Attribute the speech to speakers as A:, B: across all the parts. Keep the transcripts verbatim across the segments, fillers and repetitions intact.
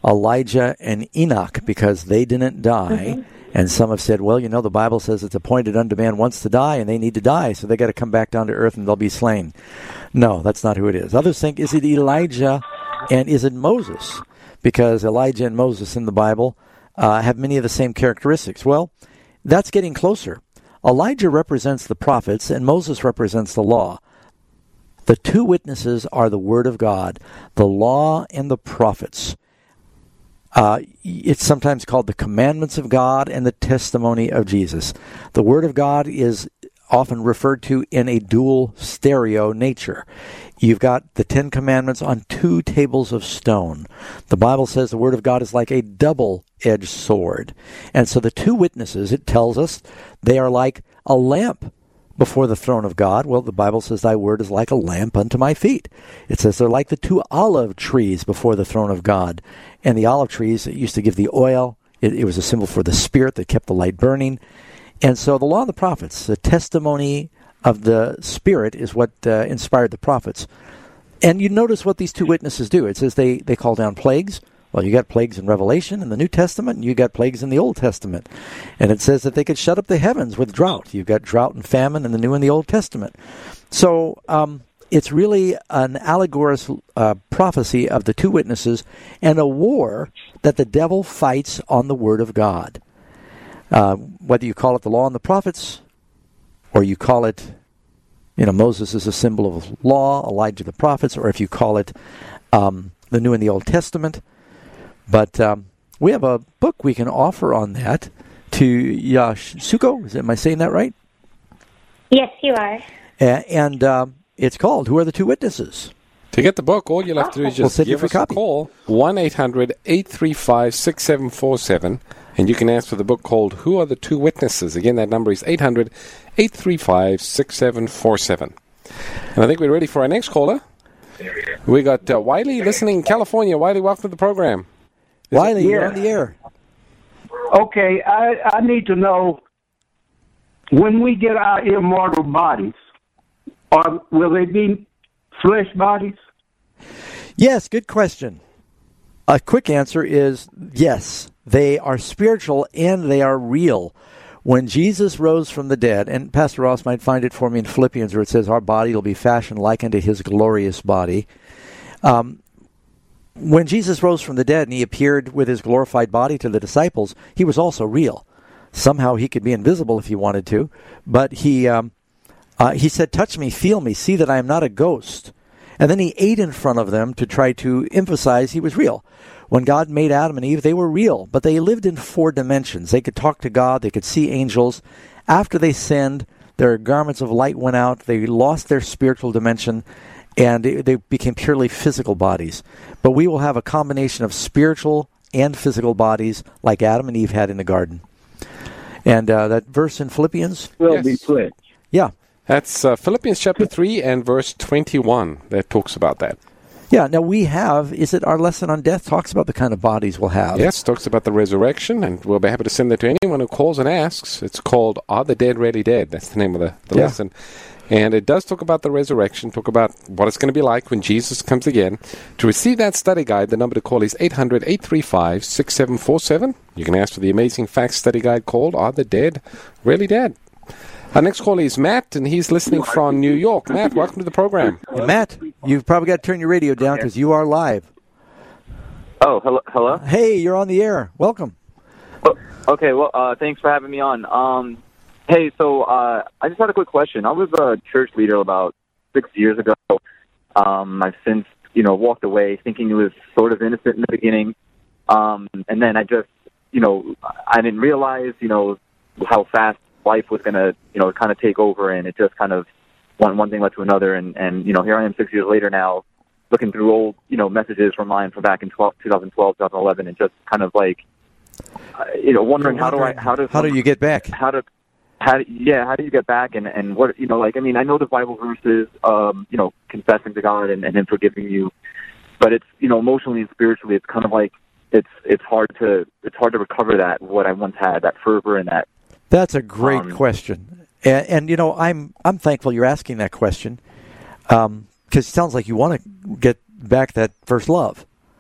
A: Elijah and Enoch because they didn't die. Mm-hmm. And some have said, well, you know, the Bible says it's appointed unto man once to die, and they need to die, so they got to come back down to earth and they'll be slain. No, that's not who it is. Others think, is it Elijah and is it Moses? Because Elijah and Moses in the Bible uh, have many of the same characteristics. Well, that's getting closer. Elijah represents the prophets, and Moses represents the law. The two witnesses are the Word of God, the law and the prophets. Uh, it's sometimes called the commandments of God and the testimony of Jesus. The Word of God is often referred to in a dual stereo nature. You've got the Ten Commandments on two tables of stone. The Bible says the Word of God is like a double-edged sword. And so the two witnesses, it tells us, they are like a lamp before the throne of God. Well, the Bible says thy word is like a lamp unto my feet. It says they're like the two olive trees before the throne of God. And the olive trees, it used to give the oil. It, it was a symbol for the Spirit that kept the light burning. And so the law and the prophets, the testimony of the Spirit is what uh, inspired the prophets. And you notice what these two witnesses do. It says they, they call down plagues. Well, you got plagues in Revelation in the New Testament, and you got plagues in the Old Testament. And it says that they could shut up the heavens with drought. You've got drought and famine in the New and the Old Testament. So um, it's really an allegorical uh, prophecy of the two witnesses and a war that the devil fights on the Word of God. Uh, whether you call it the law and the prophets, or you call it, you know, Moses is a symbol of law, Elijah the prophets, or if you call it um, the New and the Old Testament. But um, we have a book we can offer on that to Yasuko. Is it, am I saying that right?
B: Yes, you are.
A: A- and um, it's called Who Are the Two Witnesses?
C: To get the book, all you'll have to do is just
A: we'll
C: give us
A: copy.
C: a call, one eight hundred eight three five six seven four seven, and you can ask for the book called Who Are the Two Witnesses? Again, that number is eight hundred eight three five six seven four seven. And I think we're ready for our next caller. We got uh, Wiley listening in California. Wiley, welcome to the program. Is
A: Wiley,
D: it,
A: you're
D: yeah.
A: on the air.
D: Okay, I, I need to know, when we get our immortal bodies, or will they be flesh bodies?
A: Yes, good question. A quick answer is yes. They are spiritual and they are real. When Jesus rose from the dead, and Pastor Ross might find it for me in Philippians where it says, our body will be fashioned like unto his glorious body. Um, when Jesus rose from the dead and he appeared with his glorified body to the disciples, he was also real. Somehow he could be invisible if he wanted to, but he um, uh, he said, touch me, feel me, see that I am not a ghost. And then he ate in front of them to try to emphasize he was real. When God made Adam and Eve, they were real, but they lived in four dimensions. They could talk to God, they could see angels. After they sinned, their garments of light went out, they lost their spiritual dimension, and they became purely physical bodies. But we will have a combination of spiritual and physical bodies like Adam and Eve had in the garden. And uh, that verse in Philippians?
D: Will
C: Yes.
D: be flesh.
A: Yeah.
C: That's uh, Philippians chapter three and verse twenty-one that talks about that.
A: Yeah, now we have, is it our lesson on death talks about the kind of bodies we'll have?
C: Yes, talks about the resurrection, and we'll be happy to send that to anyone who calls and asks. It's called Are the Dead Really Dead? That's the name of the, the
A: Yeah.
C: lesson. And it does talk about the resurrection, talk about what it's going to be like when Jesus comes again. To receive that study guide, the number to call is eight hundred eight three five six seven four seven. You can ask for the Amazing Facts study guide called Are the Dead Really Dead? Our next caller is Matt, and he's listening from New York. Matt, welcome to the program.
A: Hey, Matt, you've probably got to turn your radio down because you are live.
E: Oh, hello. Hello.
A: Hey, you're on the air. Welcome.
E: Oh, okay. Well, uh, thanks for having me on. Um, hey, so uh, I just had a quick question. I was a church leader about six years ago. Um, I've since, you know, walked away thinking it was sort of innocent in the beginning, um, and then I just, you know, I didn't realize, you know, how fast life was going to, you know, kind of take over, and it just kind of one one thing led to another, and and you know, here I am six years later now, looking through old, you know, messages from mine from back in twelve, twenty twelve, twenty eleven, and just kind of like, uh, you know, wondering how do I, how does,
A: how do you get back?
E: How do, how do, yeah, how do you get back, and and what, you know, like, I mean, I know the Bible verses, um, you know, confessing to God and, and Him forgiving you, but it's, you know, emotionally and spiritually, it's kind of like it's it's hard to it's hard to recover that what I once had, that fervor and that.
A: That's a great
E: Um,
A: question, and, and you know, I'm I'm thankful you're asking that question, because um, it sounds like you want to get back that first love.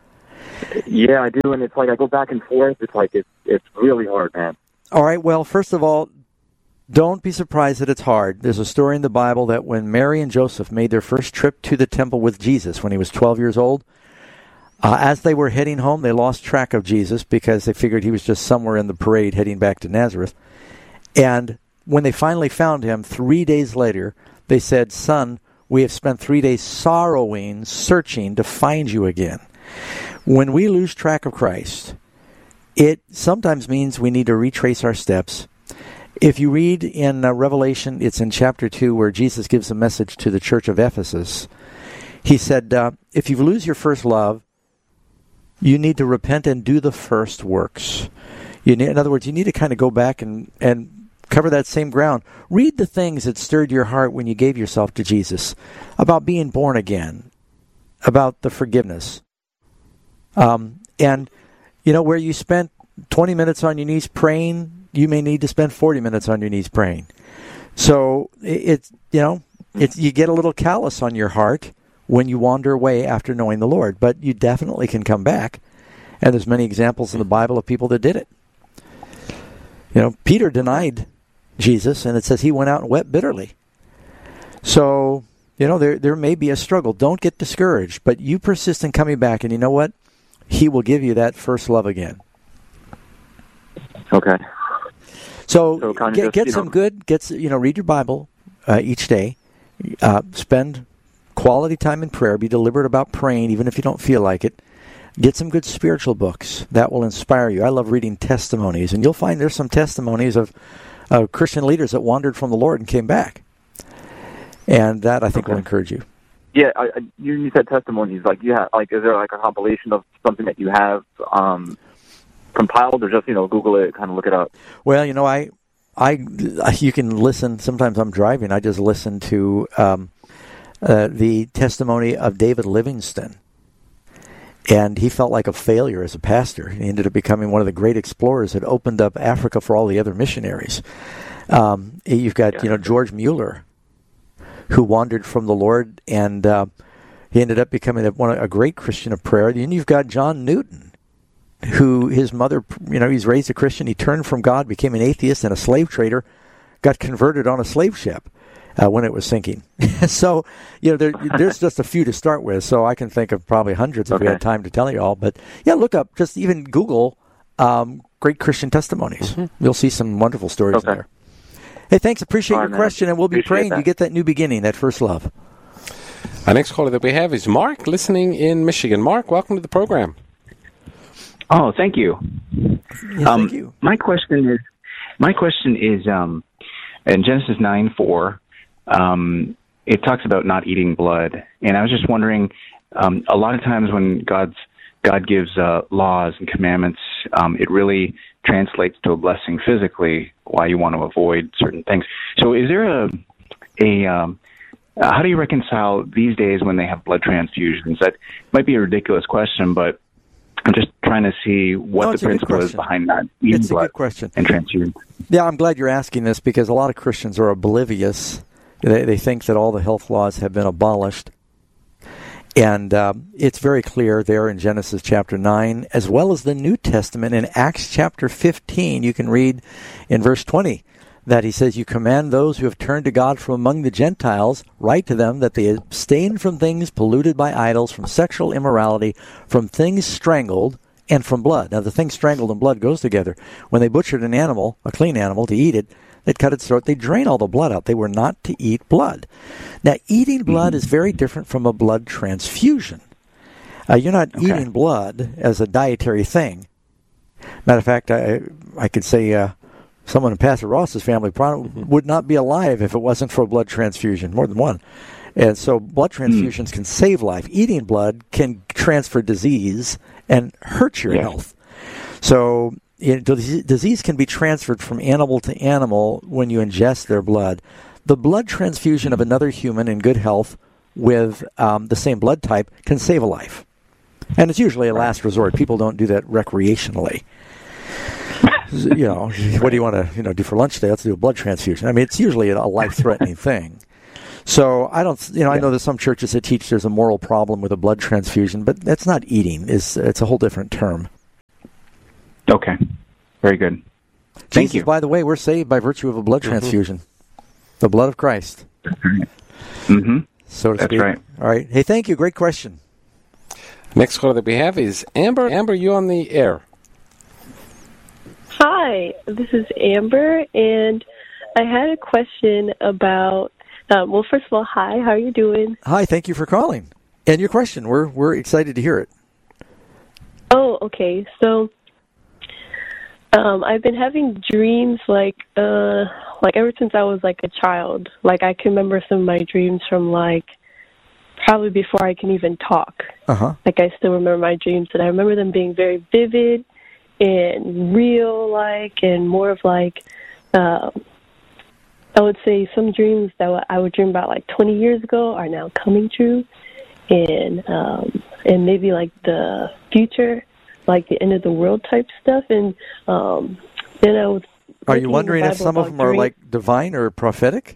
E: Yeah, I do, and it's like I go back and forth. It's like it's it's really hard, man.
A: All right, well, first of all, don't be surprised that it's hard. There's a story in the Bible that when Mary and Joseph made their first trip to the temple with Jesus when he was twelve years old, uh, as they were heading home, they lost track of Jesus because they figured he was just somewhere in the parade heading back to Nazareth. And when they finally found him, three days later, they said, "Son, we have spent three days sorrowing, searching to find you again." When we lose track of Christ, it sometimes means we need to retrace our steps. If you read in uh, Revelation, it's in chapter two where Jesus gives a message to the church of Ephesus. He said, uh, if you lose your first love, you need to repent and do the first works. You need, in other words, you need to kind of go back and, and cover that same ground. Read the things that stirred your heart when you gave yourself to Jesus, about being born again, about the forgiveness. Um, and, you know, where you spent twenty minutes on your knees praying, you may need to spend forty minutes on your knees praying. So it's, you know, it's, you get a little callous on your heart when you wander away after knowing the Lord, but you definitely can come back. And there's many examples in the Bible of people that did it. You know, Peter denied Jesus, and it says he went out and wept bitterly. So, you know, there there may be a struggle. Don't get discouraged, but you persist in coming back, and you know what? He will give you that first love again.
E: Okay.
A: So,
E: so kind of
A: get,
E: just,
A: get
E: you
A: some
E: know,
A: good, get, you know, read your Bible uh, each day. Uh, spend quality time in prayer. Be deliberate about praying, even if you don't feel like it. Get some good spiritual books. That will inspire you. I love reading testimonies, and you'll find there's some testimonies of uh, Christian leaders that wandered from the Lord and came back. And that, I think,
E: okay.
A: will encourage you.
E: Yeah, I, I, you, you said testimonies. Like, you have, like, is there like a compilation of something that you have um, compiled, or just, you know, Google it, kind of look it up?
A: Well, you know, I, I, you can listen. Sometimes I'm driving. I just listen to um, uh, the testimony of David Livingstone, and he felt like a failure as a pastor. He ended up becoming one of the great explorers that opened up Africa for all the other missionaries. Um, you've got, yeah. you know, George Mueller, who wandered from the Lord, and uh, he ended up becoming a, one, a great Christian of prayer. Then you've got John Newton, who his mother, you know, he's raised a Christian. He turned from God, became an atheist and a slave trader, got converted on a slave ship uh, when it was sinking. So, you know, there, there's just a few to start with. So I can think of probably hundreds if
E: okay.
A: we had time to tell you all. But yeah, look up, just even Google um, great Christian testimonies. Mm-hmm. You'll see some wonderful stories
E: okay.
A: there. Hey, thanks. Appreciate
E: All
A: your
E: right,
A: question, and we'll be
E: Appreciate
A: praying
E: that.
A: you get that new beginning, that first love.
C: Our next caller that we have is Mark, listening in Michigan. Mark, welcome to the program.
F: Oh, thank you.
A: Yeah,
F: um,
A: thank you.
F: My question is, my question is, um, in Genesis nine four, um, it talks about not eating blood, and I was just wondering, um, a lot of times when God's God gives uh, laws and commandments, um, it really translates to a blessing physically, why you want to avoid certain things. So is there a, a um, uh, how do you reconcile these days when they have blood transfusions? That might be a ridiculous question, but I'm just trying to see what
A: No,
F: the principle is behind not eating
A: It's a
F: blood
A: good question.
F: and transfusion.
A: Yeah, I'm glad you're asking this, because a lot of Christians are oblivious. They, they think that all the health laws have been abolished. And um, it's very clear there in Genesis chapter nine, as well as the New Testament in Acts chapter fifteen. You can read in verse twenty that he says, "You command those who have turned to God from among the Gentiles, write to them that they abstain from things polluted by idols, from sexual immorality, from things strangled, and from blood." Now, the thing strangled and blood goes together. When they butchered an animal, a clean animal, to eat it, they'd cut its throat. They'd drain all the blood out. They were not to eat blood. Now, eating blood mm-hmm. is very different from a blood transfusion. Uh, you're not okay. eating blood as a dietary thing. Matter of fact, I, I could say uh, someone in Pastor Ross's family probably mm-hmm. would not be alive if it wasn't for a blood transfusion, more than one. And so blood transfusions mm. can save life. Eating blood can transfer disease and hurt your yeah. health. So it, disease can be transferred from animal to animal when you ingest their blood. The blood transfusion of another human in good health with um, the same blood type can save a life. And it's usually a last resort. People don't do that recreationally. You know, what do you want to you know do for lunch today? Let's do a blood transfusion. I mean, it's usually a life-threatening thing. So I don't, you know, I know there's some churches that teach there's a moral problem with a blood transfusion, but that's not eating. It's, it's a whole different term.
F: Okay. Very good. Thank
A: Jesus,
F: you.
A: by the way, we're saved by virtue of a blood transfusion. Mm-hmm. The blood of Christ.
F: Mm-hmm.
A: So to
F: That's
A: speak.
F: right.
A: All right. Hey, thank you. Great question.
C: Next caller that we have is Amber. Amber, you on the air.
G: Hi, this is Amber, and I had a question about, um, well, first of all, hi, how are you doing?
A: Hi, thank you for calling. And your question, we're we're excited to hear it.
G: Oh, okay, so um, I've been having dreams like, uh, like ever since I was like a child. Like I can remember some of my dreams from like probably before I can even talk.
A: Uh-huh.
G: Like I still remember my dreams, and I remember them being very vivid and real, like, and more of like, uh, I would say some dreams that I would dream about like twenty years ago are now coming true, and um, and maybe like the future, like the end of the world type stuff. And um, then I was.
A: Are you wondering if some of them are like divine or prophetic?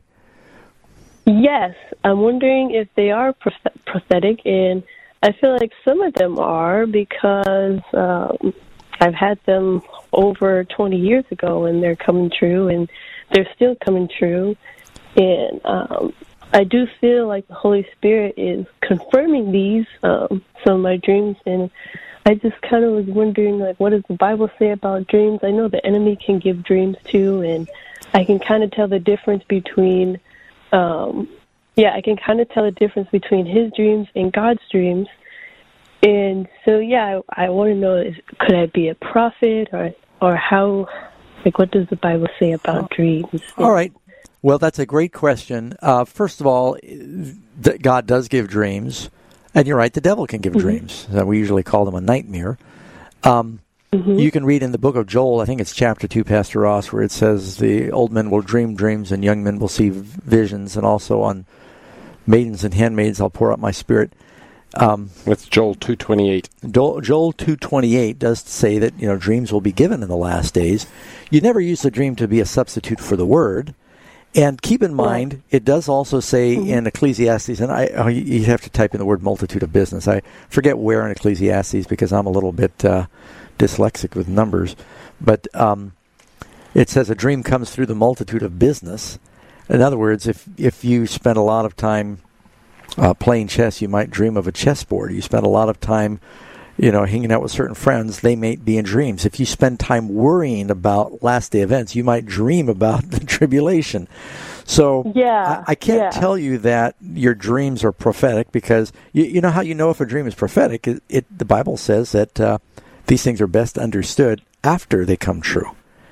G: Yes, I'm wondering if they are proph- prophetic, and I feel like some of them are because. Um, I've had them over twenty years ago, and they're coming true, and they're still coming true. And um, I do feel like the Holy Spirit is confirming these, um, some of my dreams. And I just kind of was wondering, like, what does the Bible say about dreams? I know the enemy can give dreams, too, and I can kind of tell the difference between, um, yeah, I can kind of tell the difference between his dreams and God's dreams. And so, yeah, I, I want to know, is, could I be a prophet, or or how, like, what does the Bible say about dreams?
A: All right. Well, that's a great question. Uh, first of all, th- God does give dreams. And you're right, the devil can give mm-hmm. dreams. Uh, we usually call them a nightmare. Um, mm-hmm. You can read in the book of Joel, I think it's chapter two, Pastor Ross, where it says the old men will dream dreams and young men will see visions, and also on maidens and handmaids I'll pour out my spirit. Um,
C: That's Joel two twenty-eight.
A: Joel two twenty-eight does say that, you know, dreams will be given in the last days. You never use the dream to be a substitute for the word. And keep in mind, it does also say mm-hmm. in Ecclesiastes, and I oh, you have to type in the word multitude of business. I forget where in Ecclesiastes because I'm a little bit uh, dyslexic with numbers. But um, it says a dream comes through the multitude of business. In other words, if, if you spend a lot of time uh, playing chess, you might dream of a chessboard. You spend a lot of time you know, hanging out with certain friends, they may be in dreams. If you spend time worrying about last day events, you might dream about the tribulation. So
G: yeah,
A: I, I can't
G: yeah.
A: tell you that your dreams are prophetic because you, you know how you know if a dream is prophetic? It, it the Bible says that uh, these things are best understood after they come true.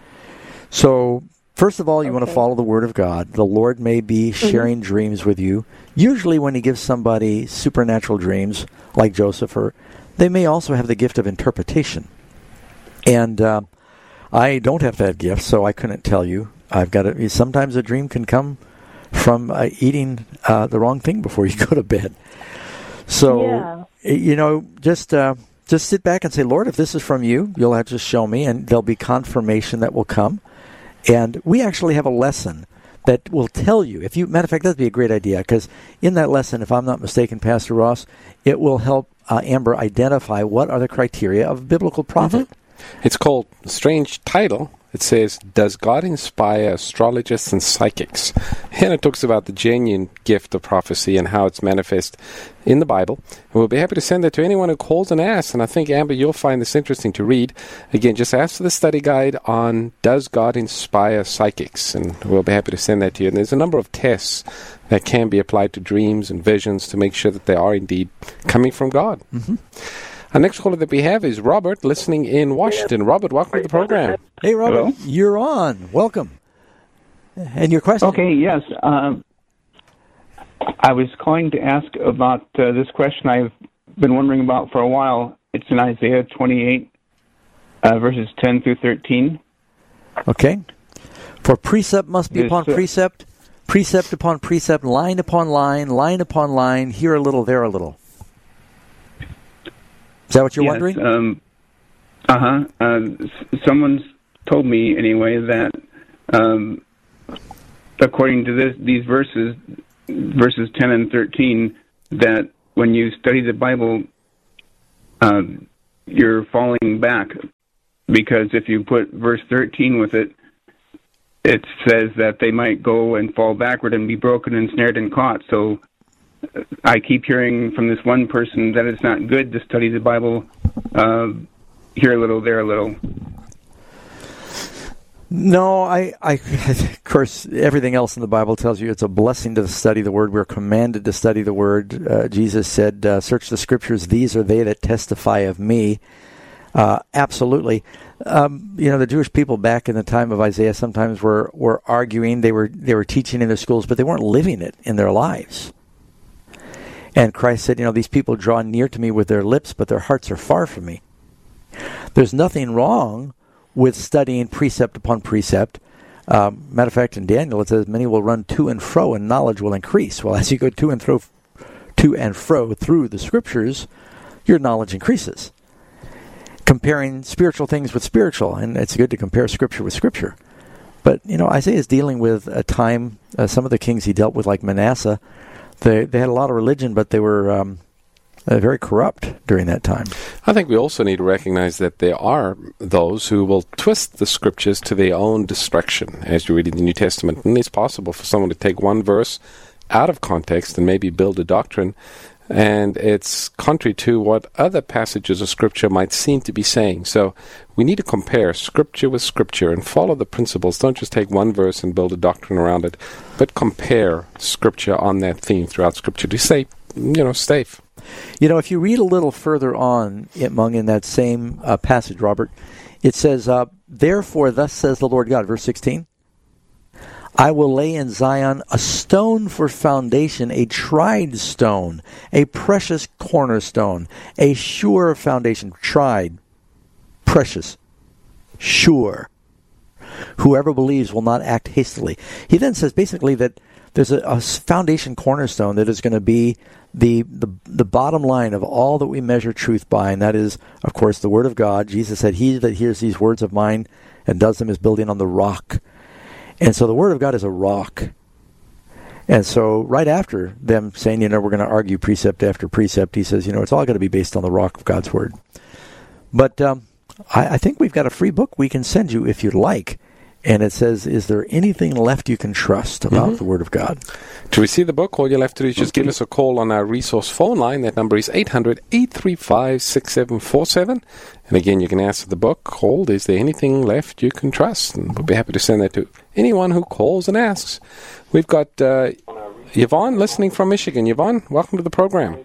A: So first of all, you okay. want to follow the Word of God. The Lord may be sharing mm-hmm. dreams with you. Usually when He gives somebody supernatural dreams, like Joseph, or they may also have the gift of interpretation. And uh, I don't have that gift, so I couldn't tell you. I've got to, sometimes a dream can come from uh, eating uh, the wrong thing before you go to bed. So,
G: yeah.
A: you know, just uh, just sit back and say, Lord, if this is from you, you'll have to show me, and there'll be confirmation that will come. And we actually have a lesson that will tell you. If you, matter of fact, that'd be a great idea, because in that lesson, if I'm not mistaken, Pastor Ross, it will help uh, Amber identify what are the criteria of biblical prophet.
C: Mm-hmm. It's called, a strange title, it says, Does God Inspire Astrologists and Psychics? And it talks about the genuine gift of prophecy and how it's manifest in the Bible. And we'll be happy to send that to anyone who calls and asks. And I think, Amber, you'll find this interesting to read. Again, just ask for the study guide on Does God Inspire Psychics? And we'll be happy to send that to you. And there's a number of tests that can be applied to dreams and visions to make sure that they are indeed coming from God.
A: Mm-hmm.
C: Our next caller that we have is Robert, listening in Washington. Robert, welcome to the program.
A: Hey, Robert,
H: Hello?
A: You're on. Welcome. And your question?
H: Okay, yes. Um, I was calling to ask about uh, this question I've been wondering about for a while. It's in Isaiah twenty-eight, uh, verses ten through thirteen.
A: Okay. For precept must be
H: This,
A: upon
H: uh,
A: precept, precept upon precept, line upon line, line upon line, here a little, there a little. Is that what you're
H: yes,
A: wondering?
H: Um, uh-huh. Uh, s- someone's told me, anyway, that um, according to this, these verses, verses ten and thirteen that when you study the Bible, uh, you're falling back, because if you put verse thirteen with it, it says that they might go and fall backward and be broken and snared and caught. So I keep hearing from this one person that it's not good to study the Bible uh, here a little, there a little.
A: No, I, I, of course, everything else in the Bible tells you it's a blessing to study the Word. We're commanded to study the Word. Uh, Jesus said, uh, search the Scriptures, these are they that testify of me. Uh, absolutely. Um, you know, the Jewish people back in the time of Isaiah sometimes were, were arguing, they were, they were teaching in their schools, but they weren't living it in their lives. And Christ said, you know, these people draw near to me with their lips, but their hearts are far from me. There's nothing wrong with studying precept upon precept. Um, matter of fact, in Daniel it says, many will run to and fro, and knowledge will increase. Well, as you go to and fro, to and fro through the Scriptures, your knowledge increases. Comparing spiritual things with spiritual, and it's good to compare Scripture with Scripture. But, you know, Isaiah is dealing with a time, uh, some of the kings he dealt with, like Manasseh, they, they had a lot of religion, but they were um, uh, very corrupt during that time.
C: I think we also need to recognize that there are those who will twist the Scriptures to their own destruction, as you read in the New Testament. And it's possible for someone to take one verse out of context and maybe build a doctrine, and it's contrary to what other passages of Scripture might seem to be saying. So we need to compare Scripture with Scripture and follow the principles. Don't just take one verse and build a doctrine around it, but compare Scripture on that theme throughout Scripture to say, you know, safe.
A: You know, if you read a little further on, among in that same uh, passage, Robert, it says, uh, therefore, thus says the Lord God, verse sixteen, I will lay in Zion a stone for foundation, a tried stone, a precious cornerstone, a sure foundation. Tried, precious, sure. Whoever believes will not act hastily. He then says basically that there's a, a foundation cornerstone that is going to be the, the the bottom line of all that we measure truth by, and that is, of course, the Word of God. Jesus said, he that hears these words of mine and does them is building on the rock. And so the Word of God is a rock. And so right after them saying, you know, we're going to argue precept after precept, he says, you know, it's all got to be based on the rock of God's Word. But um, I, I think we've got a free book we can send you if you'd like. And it says, is there anything left you can trust about mm-hmm. the Word of God?
C: To receive the book, all you'll have to do is just give us a call on our resource phone line. That number is eight hundred, eight three five, six seven four seven. And again, you can ask the book called, Is There Anything Left You Can Trust? And we'll be happy to send that to anyone who calls and asks. We've got uh, Yvonne listening from Michigan. Yvonne, welcome to the program.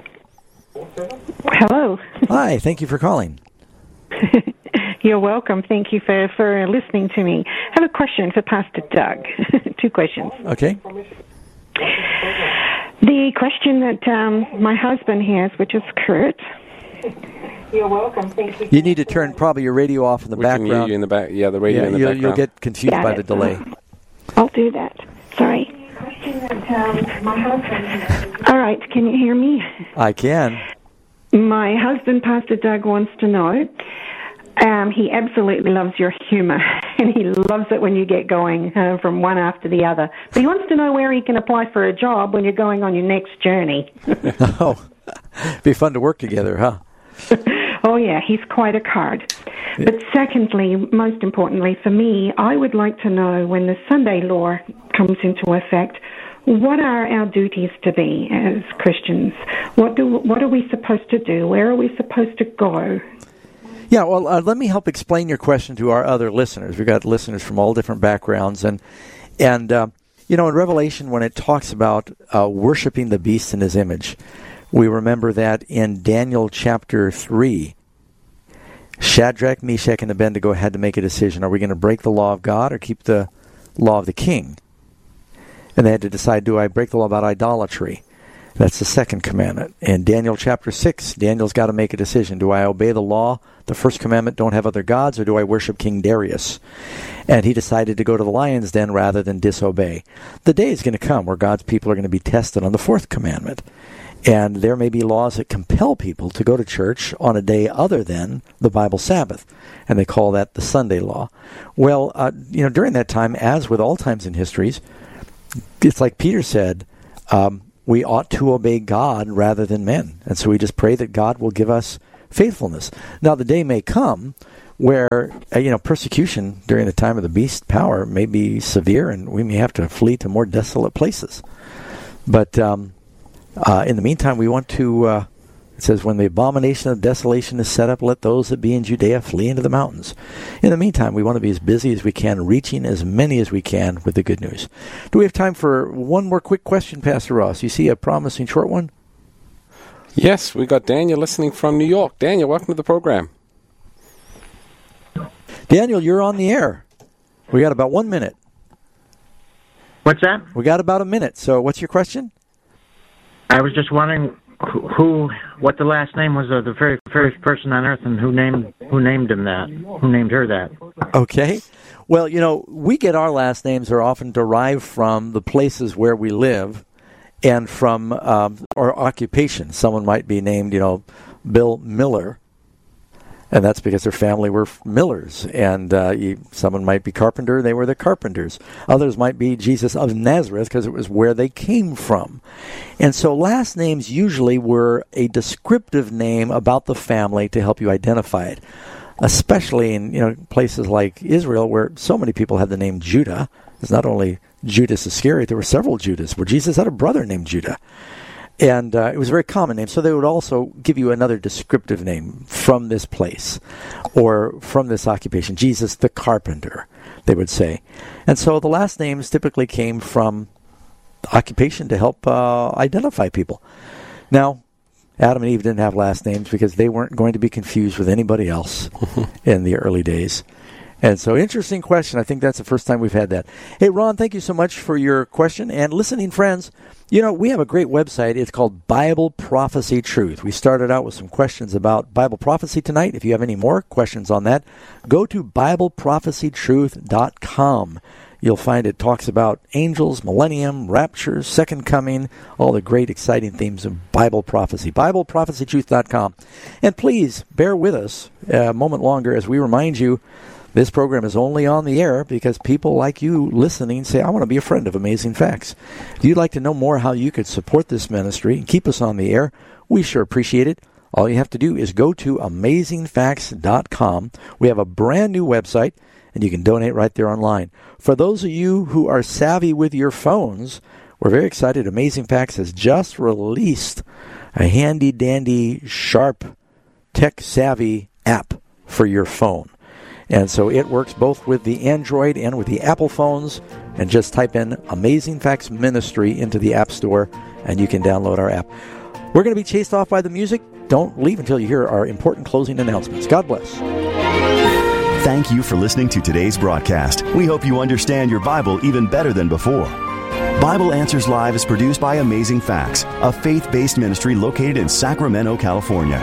I: Hello.
A: Hi, thank you for calling.
I: You're welcome. Thank you for, for listening to me. I have a question for Pastor Doug. Two questions.
A: Okay.
I: The question that um, my husband has, which is Kurt. You're welcome. Thank you.
A: You need to turn probably your radio off in the
C: we
A: background.
C: Can hear you in the back. Yeah, the radio
A: yeah,
C: in the
A: you'll,
C: background.
A: You'll get confused
I: Got
A: by
I: it.
A: the delay.
I: I'll do that. Sorry. All right. Can you hear me?
A: I can.
I: My husband, Pastor Doug, wants to know. Um, he absolutely loves your humor, and he loves it when you get going uh, from one after the other. But he wants to know where he can apply for a job when you're going on your next journey.
A: Oh, be fun to work together, huh?
I: Oh, yeah, he's quite a card. Yeah. But secondly, most importantly for me, I would like to know when the Sunday law comes into effect, what are our duties to be as Christians? What do what are we supposed to do? Where are we supposed to go?
A: Yeah, well, uh, let me help explain your question to our other listeners. We've got listeners from all different backgrounds. And, and uh, you know, in Revelation, when it talks about uh, worshiping the beast in his image, we remember that in Daniel chapter three, Shadrach, Meshach, and Abednego had to make a decision. Are we going to break the law of God or keep the law of the king? And they had to decide, do I break the law about idolatry? That's the second commandment. In Daniel chapter six, Daniel's got to make a decision. Do I obey the law, the first commandment, don't have other gods, or do I worship King Darius? And he decided to go to the lion's den rather than disobey. The day is going to come where God's people are going to be tested on the fourth commandment. And there may be laws that compel people to go to church on a day other than the Bible Sabbath. And they call that the Sunday law. Well, uh, you know, during that time, as with all times in histories, it's like Peter said, um, we ought to obey God rather than men. And so we just pray that God will give us faithfulness. Now, the day may come where, uh, you know, persecution during the time of the beast power may be severe, and we may have to flee to more desolate places. But um, uh, in the meantime, we want to, uh, it says, when the abomination of desolation is set up, let those that be in Judea flee into the mountains. In the meantime, we want to be as busy as we can, reaching as many as we can with the good news. Do we have time for one more quick question, Pastor Ross? You see a promising short one?
C: Yes, we got Daniel listening from New York. Daniel, welcome to the program.
A: Daniel, you're on the air. We got about one minute.
J: What's that?
A: We got about a minute. So what's your question?
J: I was just wondering who, who what the last name was of the very first person on earth, and who named who named him that? Who named her that?
A: Okay. Well, you know, we get our last names are often derived from the places where we live and from um, our occupation. Someone might be named, you know, Bill Miller. And that's because their family were millers. And uh, you, someone might be carpenter, they were the carpenters. Others might be Jesus of Nazareth because it was where they came from. And so last names usually were a descriptive name about the family to help you identify it, especially in, you know, places like Israel where so many people had the name Judah. It's not only Judas Iscariot, there were several Judas, where Jesus had a brother named Judah. And uh, it was a very common name, so they would also give you another descriptive name from this place or from this occupation. Jesus the carpenter, they would say. And so the last names typically came from occupation to help uh, identify people. Now, Adam and Eve didn't have last names because they weren't going to be confused with anybody else in the early days. And so, interesting question. I think that's the first time we've had that. Hey, Ron, thank you so much for your question. And listening friends, you know, we have a great website. It's called Bible Prophecy Truth. We started out with some questions about Bible prophecy tonight. If you have any more questions on that, go to Bible Prophecy Truth dot com. You'll find it talks about angels, millennium, rapture, second coming, all the great, exciting themes of Bible prophecy. Bible Prophecy Truth dot com. And please bear with us a moment longer as we remind you this program is only on the air because people like you listening say, I want to be a friend of Amazing Facts. If you'd like to know more how you could support this ministry and keep us on the air, we sure appreciate it. All you have to do is go to Amazing Facts dot com. We have a brand new website, and you can donate right there online. For those of you who are savvy with your phones, we're very excited. Amazing Facts has just released a handy-dandy, sharp, tech-savvy app for your phone. And so it works both with the Android and with the Apple phones. And just type in Amazing Facts Ministry into the App Store, and you can download our app. We're going to be chased off by the music. Don't leave until you hear our important closing announcements. God bless.
K: Thank you for listening to today's broadcast. We hope you understand your Bible even better than before. Bible Answers Live is produced by Amazing Facts, a faith-based ministry located in Sacramento, California.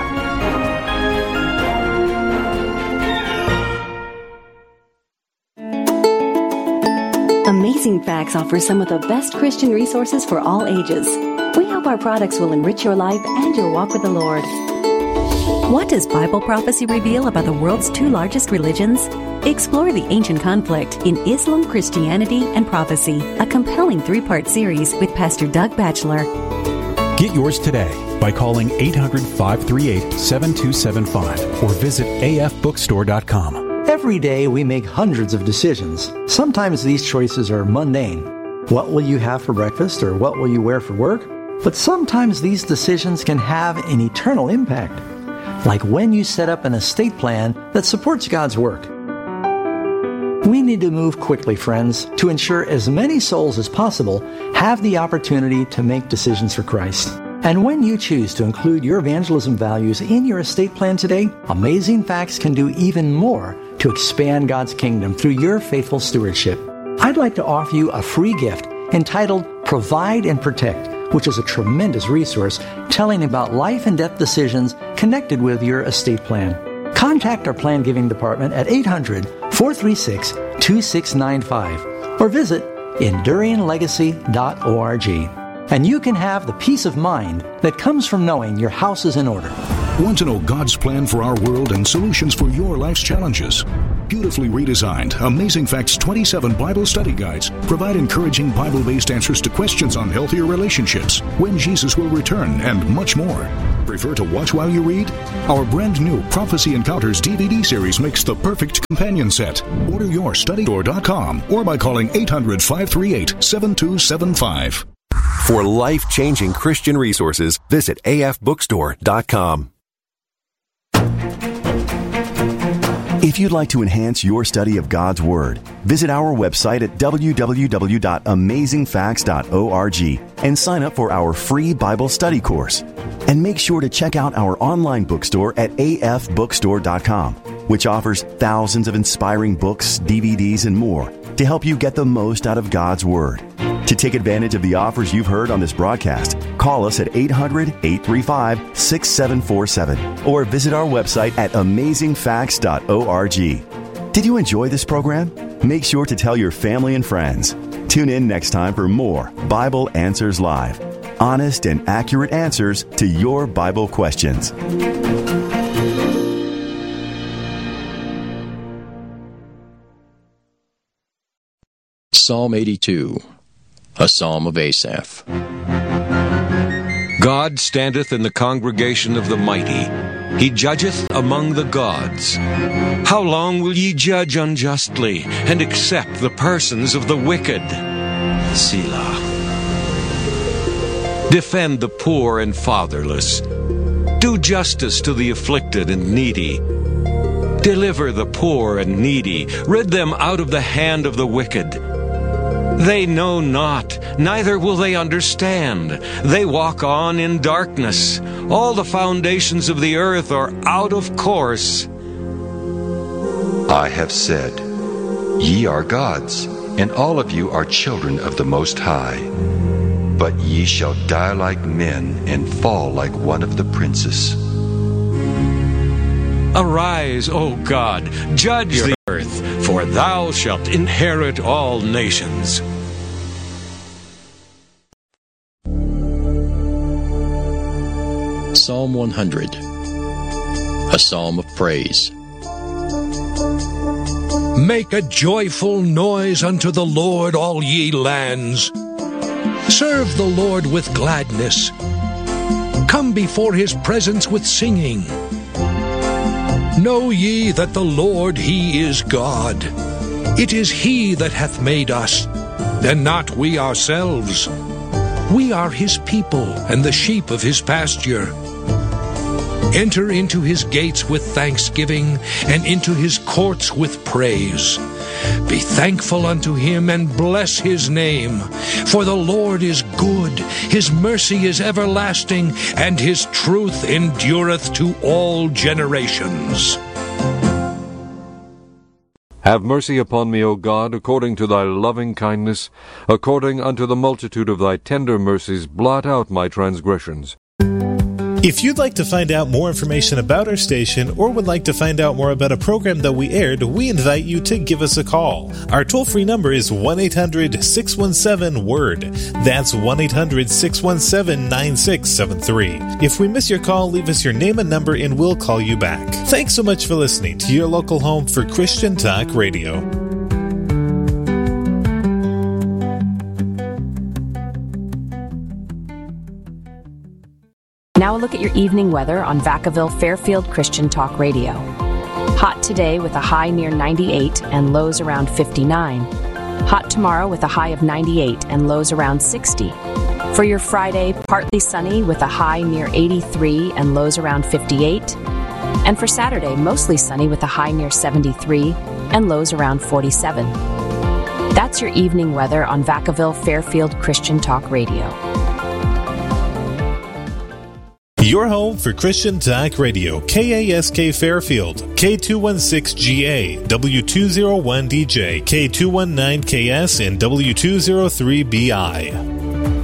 L: Amazing Facts offers some of the best Christian resources for all ages. We hope our products will enrich your life and your walk with the Lord.
M: What does Bible prophecy reveal about the world's two largest religions? Explore the ancient conflict in Islam, Christianity, and Prophecy, a compelling three-part series with Pastor Doug Batchelor.
N: Get yours today by calling eight hundred, five three eight, seven two seven five or visit a f bookstore dot com.
O: Every day we make hundreds of decisions. Sometimes these choices are mundane. What will you have for breakfast or what will you wear for work? But sometimes these decisions can have an eternal impact. Like when you set up an estate plan that supports God's work. We need to move quickly, friends, to ensure as many souls as possible have the opportunity to make decisions for Christ. And when you choose to include your evangelism values in your estate plan today, Amazing Facts can do even more to expand God's kingdom through your faithful stewardship. I'd like to offer you a free gift entitled Provide and Protect, which is a tremendous resource telling about life and death decisions connected with your estate plan. Contact our plan giving department at eight hundred, four three six, two six nine five or visit enduring legacy dot org. And you can have the peace of mind that comes from knowing your house is in order.
P: Want to know God's plan for our world and solutions for your life's challenges? beautifully redesigned Amazing Facts twenty-seven Bible study guides provide encouraging Bible-based answers to questions on healthier relationships, when Jesus will return, and much more. Prefer to watch while you read? Our brand new Prophecy Encounters D V D series makes the perfect companion set. Order your study store dot com or by calling eight hundred, five three eight, seven two seven five.
Q: For life-changing Christian resources, visit A F bookstore dot com.
K: If you'd like to enhance your study of God's Word, visit our website at w w w dot amazing facts dot org and sign up for our free Bible study course. And make sure to check out our online bookstore at A F bookstore dot com, which offers thousands of inspiring books, D V Ds, and more to help you get the most out of God's Word. To take advantage of the offers you've heard on this broadcast, call us at eight hundred, eight three five, six seven four seven or visit our website at amazing facts dot org. Did you enjoy this program? Make sure to tell your family and friends. Tune in next time for more Bible Answers Live. Honest and accurate answers to your Bible questions.
R: Psalm eighty-two, a psalm of Asaph. God standeth in the congregation of the mighty. He judgeth among the gods. How long will ye judge unjustly, and accept the persons of the wicked? Selah. Defend the poor and fatherless. Do justice to the afflicted and needy. Deliver the poor and needy. Rid them out of the hand of the wicked. They know not, neither will they understand. They walk on in darkness. All the foundations of the earth are out of course.
S: I have said, Ye are gods, and all of you are children of the Most High. But ye shall die like men, and fall like one of the princes.
R: Arise, O God, judge the earth, for thou shalt inherit all nations. Psalm one hundred, a psalm of praise.
T: Make a joyful noise unto the Lord, all ye lands. Serve the Lord with gladness. Come before his presence with singing. Know ye that the Lord, he is God. It is he that hath made us, and not we ourselves. We are his people, and the sheep of his pasture. Enter into his gates with thanksgiving, and into his courts with praise. Be thankful unto him, and bless his name. For the Lord is good, his mercy is everlasting, and his truth endureth to all generations.
U: Have mercy upon me, O God, according to thy loving kindness, according unto the multitude of thy tender mercies, blot out my transgressions.
V: If you'd like to find out more information about our station or would like to find out more about a program that we aired, we invite you to give us a call. Our toll-free number is one eight hundred, six one seven, W O R D. That's one eight hundred, six one seven, nine six seven three. If we miss your call, leave us your name and number and we'll call you back. Thanks so much for listening to your local home for Christian Talk Radio.
W: Now a look at your evening weather on Vacaville Fairfield Christian Talk Radio. Hot today with a high near ninety-eight and lows around fifty-nine. Hot tomorrow with a high of ninety-eight and lows around sixty. For your Friday, partly sunny with a high near eighty-three and lows around fifty-eight. And for Saturday, mostly sunny with a high near seventy-three and lows around forty-seven. That's your evening weather on Vacaville Fairfield Christian Talk Radio.
V: Your home for Christian Talk Radio, K A S K Fairfield, K two one six G A, W two oh one D J, K two one nine K S, and W two oh three B I.